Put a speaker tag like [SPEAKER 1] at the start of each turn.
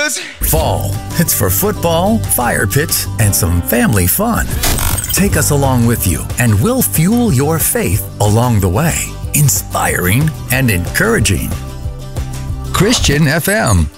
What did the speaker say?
[SPEAKER 1] Fall, it's for football, fire pits, and some family fun. Take us along with you, and we'll fuel your faith along the way, inspiring and encouraging. Christian FM.